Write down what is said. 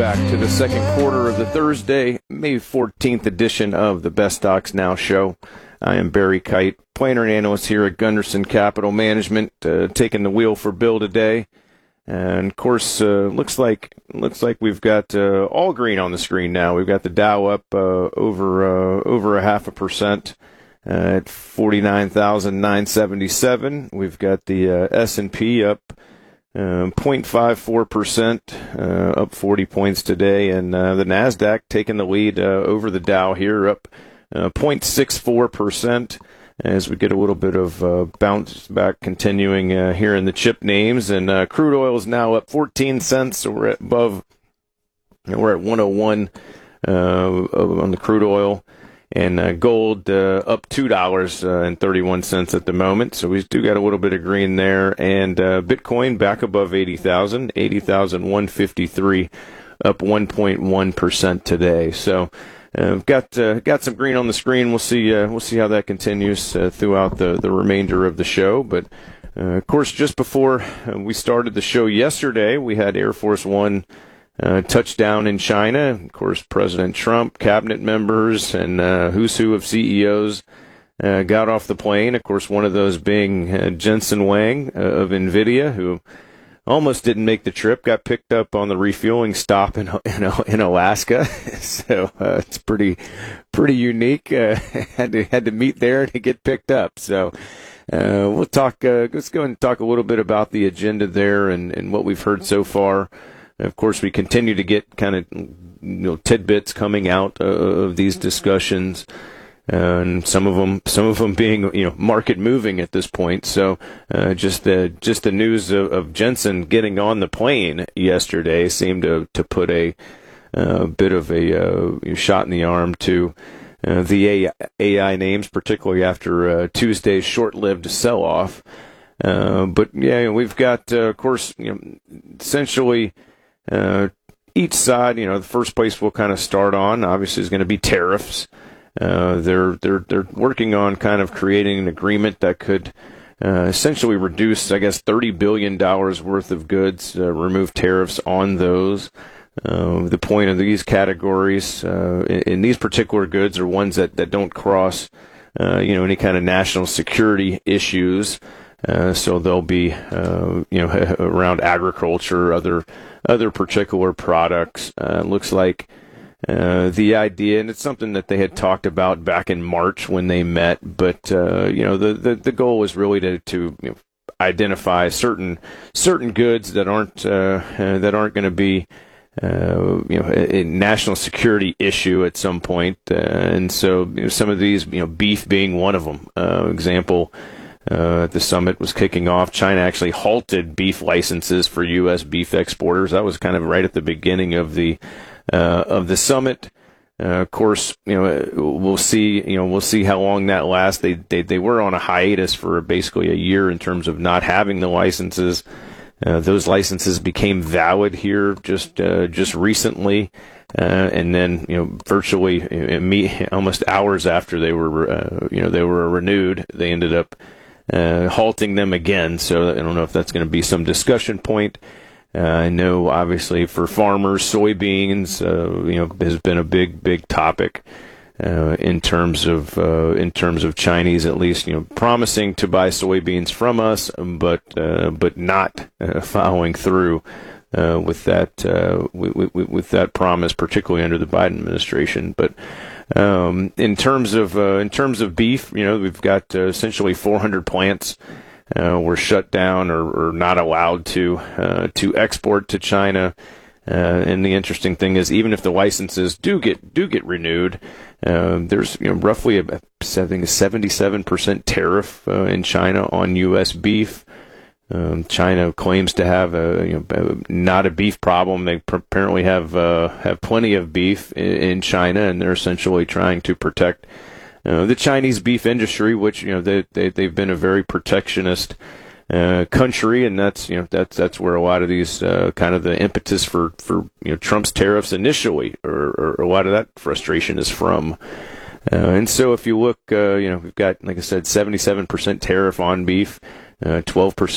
back to the second quarter of the Thursday, May 14th edition of the Best Stocks Now show. I am Barry Kite, planner and analyst here at Gunderson Capital Management, taking the wheel for Bill today. And of course, looks like we've got all green on the screen now. We've got the Dow up over 0.5% at 49,977. We've got the S&P up 0.54%, up 40 points today, and the Nasdaq taking the lead over the Dow here, up 0.64%. As we get a little bit of bounce back continuing here in the chip names. And crude oil is now up 14 cents, so we're at 101 on the crude oil. And gold up $2.31 at the moment, so we do got a little bit of green there. And Bitcoin back above 80,000, 80,153, up 1.1% today. So we've got some green on the screen. We'll see how that continues throughout the remainder of the show. But of course, just before we started the show yesterday, we had Air Force One touchdown in China. Of course, President Trump, cabinet members, and who's who of CEOs got off the plane. Of course, one of those being Jensen Huang of NVIDIA, who almost didn't make the trip, got picked up on the refueling stop in Alaska. So it's pretty unique. Had to meet there to get picked up. So we'll talk. Let's go and talk a little bit about the agenda there and what we've heard so far. Of course, we continue to get kind of tidbits coming out of these discussions, and some of them being market moving at this point. So just the news of Jensen getting on the plane yesterday seemed to put a bit of a shot in the arm to the AI names, particularly after Tuesday's short-lived sell-off. But yeah, we've got of course essentially. Each side, the first place we'll kind of start on, obviously, is going to be tariffs. They're working on kind of creating an agreement that could essentially reduce, I guess, $30 billion worth of goods, remove tariffs on those. The point of these categories in these particular goods are ones that don't cross, any kind of national security issues. So they'll be, around agriculture, other particular products. Looks like the idea, and it's something that they had talked about back in March when they met. But the goal was really to identify certain goods that aren't going to be a national security issue at some point. And so some of these, beef being one of them. Example. The summit was kicking off. China actually halted beef licenses for U.S. beef exporters. That was kind of right at the beginning of the summit. Of course, we'll see how long that lasts. They were on a hiatus for basically a year in terms of not having the licenses. Those licenses became valid here just recently. And then, virtually almost hours after they were renewed, they ended up halting them again. So I don't know if that's going to be some discussion point. I know, obviously, for farmers, soybeans, has been a big topic in terms of Chinese, at least, promising to buy soybeans from us, but not following through with that promise, particularly under the Biden administration. But in terms of beef, we've got essentially 400 plants were shut down or not allowed to export to China. And the interesting thing is, even if the licenses do get renewed, there's roughly a 77% tariff in China on U.S. beef. China claims to have not a beef problem. They apparently have plenty of beef in China, and they're essentially trying to protect the Chinese beef industry, which they've been a very protectionist country, and that's where a lot of these kind of the impetus for Trump's tariffs initially, or a lot of that frustration is from. And so if you look, we've got, like I said, 77% tariff on beef. 12%